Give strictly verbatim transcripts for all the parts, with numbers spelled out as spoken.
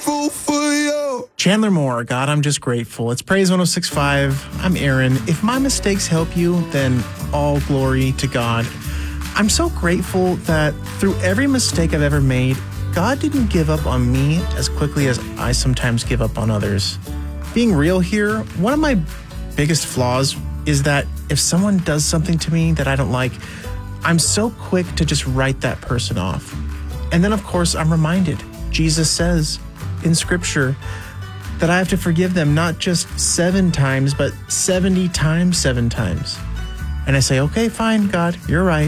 grateful for you. Chandler Moore, God, I'm just grateful. It's Praise one oh six point five. I'm Aaron. If my mistakes help you, then all glory to God. I'm so grateful that through every mistake I've ever made, God didn't give up on me as quickly as I sometimes give up on others. Being real here, one of my biggest flaws is that if someone does something to me that I don't like, I'm so quick to just write that person off. And then, of course, I'm reminded, Jesus says in Scripture that I have to forgive them not just seven times, but seventy times seven times. And I say, okay, fine, God, you're right.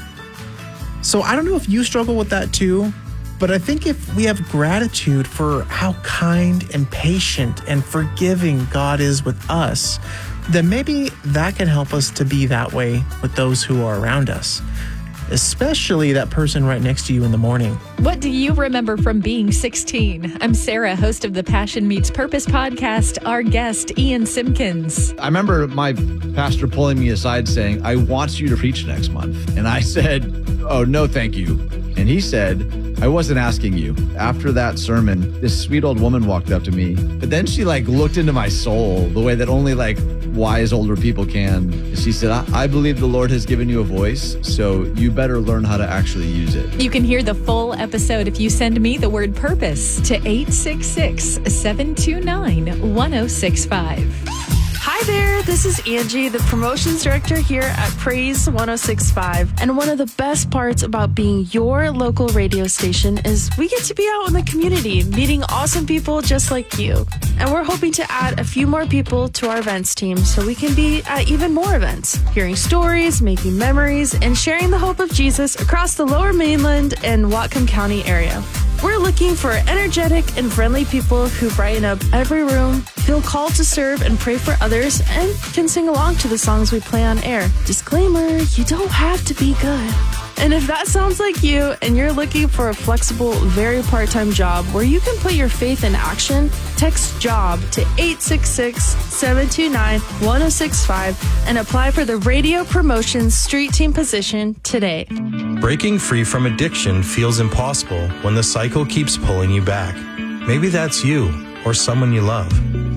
So I don't know if you struggle with that too, but I think if we have gratitude for how kind and patient and forgiving God is with us, then maybe that can help us to be that way with those who are around us, especially that person right next to you in the morning. What do you remember from being sixteen? I'm Sarah, host of the Passion Meets Purpose podcast. Our guest, Ian Simpkins. I remember my pastor pulling me aside saying, I want you to preach next month. And I said, oh, no, thank you. And he said, I wasn't asking you. After that sermon, this sweet old woman walked up to me, but then she like looked into my soul the way that only like wise older people can. She said, I, I believe the Lord has given you a voice, so you better learn how to actually use it. You can hear the full episode if you send me the word purpose to eight six six, seven two nine, one oh six five. Hi there, this is Angie, the promotions director here at Praise one oh six point five. And one of the best parts about being your local radio station is we get to be out in the community, meeting awesome people just like you. And we're hoping to add a few more people to our events team so we can be at even more events, hearing stories, making memories, and sharing the hope of Jesus across the Lower Mainland and Whatcom County area. We're looking for energetic and friendly people who brighten up every room, feel called to serve and pray for others, and can sing along to the songs we play on air. Disclaimer, you don't have to be good. And if that sounds like you and you're looking for a flexible, very part-time job where you can put your faith in action, text JOB to eight six six, seven two nine, one oh six five and apply for the radio promotions street team position today. Breaking free from addiction feels impossible when the cycle keeps pulling you back. Maybe that's you or someone you love.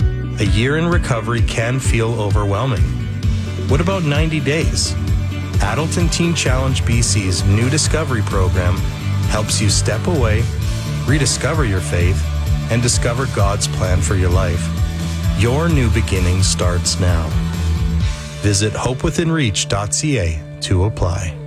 A year in recovery can feel overwhelming. What about ninety days? Adult and Teen Challenge B C's new discovery program helps you step away, rediscover your faith, and discover God's plan for your life. Your new beginning starts now. Visit hope within reach dot c a to apply.